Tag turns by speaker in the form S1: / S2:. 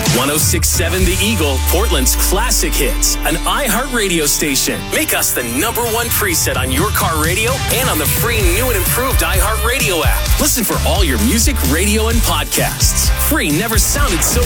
S1: 1067 The Eagle, Portland's classic hits, an iHeartRadio station. Make us the number one preset on your car radio and on the free new and improved iHeartRadio app. Listen for all your music, radio, and podcasts. Free never sounded so